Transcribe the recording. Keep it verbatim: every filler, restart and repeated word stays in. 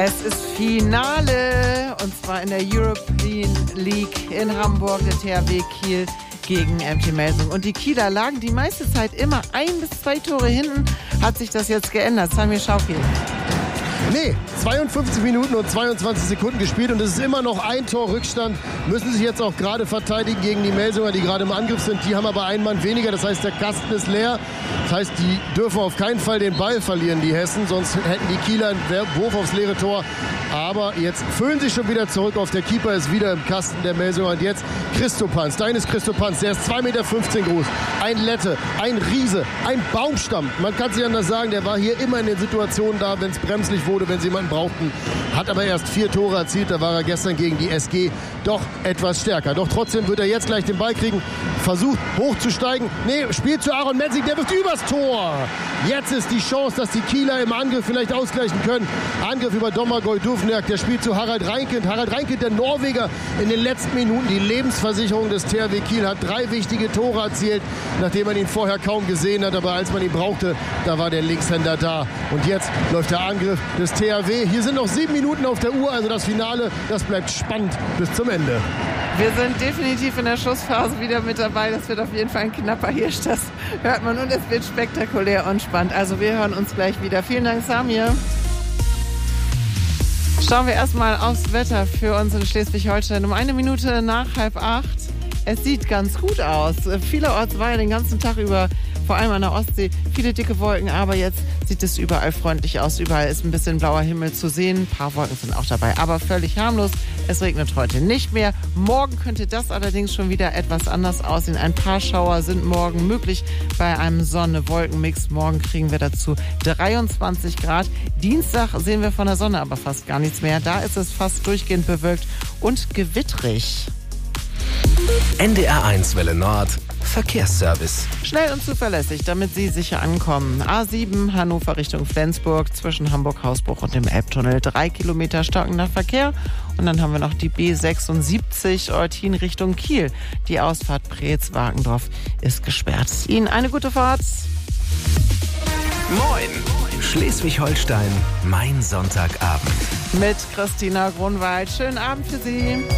Es ist Finale, und zwar in der European League in Hamburg, der T H W Kiel gegen M T Melsung. Und die Kieler lagen die meiste Zeit immer ein bis zwei Tore hinten. Hat sich das jetzt geändert? Samir Schauki. Nee, zweiundfünfzig Minuten und zweiundzwanzig Sekunden gespielt und es ist immer noch ein Tor Rückstand. Müssen sich jetzt auch gerade verteidigen gegen die Melsunger, die gerade im Angriff sind. Die haben aber einen Mann weniger, das heißt, der Kasten ist leer. Das heißt, die dürfen auf keinen Fall den Ball verlieren, die Hessen. Sonst hätten die Kieler einen Wurf aufs leere Tor. Aber jetzt füllen sie schon wieder zurück auf. Der Keeper ist wieder im Kasten der Melsunger. Und jetzt Christopanz, deines Christopanz, der ist zwei Meter fünfzehn groß. Ein Lette, ein Riese, ein Baumstamm. Man kann sich anders sagen, der war hier immer in den Situationen da, wenn es bremslich wurde, wenn sie jemanden brauchten. Hat aber erst vier Tore erzielt. Da war er gestern gegen die S G doch etwas stärker. Doch trotzdem wird er jetzt gleich den Ball kriegen. Versucht hochzusteigen. Nee, spielt zu Aaron Menzing. Der wirft übers Tor. Jetzt ist die Chance, dass die Kieler im Angriff vielleicht ausgleichen können. Angriff über Domagoj Duvnjak. Der spielt zu Harald Reinkind. Harald Reinkind, der Norweger, in den letzten Minuten die Lebensversicherung des T H W Kiel, hat drei wichtige Tore erzielt, nachdem man ihn vorher kaum gesehen hat. Aber als man ihn brauchte, da war der Linkshänder da. Und jetzt läuft der Angriff des T H W. Hier sind noch sieben Minuten auf der Uhr. Also das Finale, das bleibt spannend bis zum Ende. Wir sind definitiv in der Schlussphase wieder mit dabei. Das wird auf jeden Fall ein knapper Hirsch. Das hört man. Und es wird spektakulär und spannend. Also wir hören uns gleich wieder. Vielen Dank, Samir. Schauen wir erstmal aufs Wetter für uns in Schleswig-Holstein. Um eine Minute nach halb acht. Es sieht ganz gut aus. Vielerorts war ja den ganzen Tag über, vor allem an der Ostsee, viele dicke Wolken. Aber jetzt sieht es überall freundlich aus. Überall ist ein bisschen blauer Himmel zu sehen. Ein paar Wolken sind auch dabei, aber völlig harmlos. Es regnet heute nicht mehr. Morgen könnte das allerdings schon wieder etwas anders aussehen. Ein paar Schauer sind morgen möglich bei einem Sonne-Wolken-Mix. Morgen kriegen wir dazu dreiundzwanzig Grad. Dienstag sehen wir von der Sonne aber fast gar nichts mehr. Da ist es fast durchgehend bewölkt und gewittrig. N D R eins Welle Nord Verkehrsservice. Schnell und zuverlässig, damit Sie sicher ankommen. A sieben Hannover Richtung Flensburg zwischen Hamburg-Hausbruch und dem Elbtunnel. Drei Kilometer stockender Verkehr. Und dann haben wir noch die B sechsundsiebzig Eutin Richtung Kiel. Die Ausfahrt Preetz-Wagendorf ist gesperrt. Ihnen eine gute Fahrt. Moin! Schleswig-Holstein, mein Sonntagabend. Mit Christina Grunwald. Schönen Abend für Sie.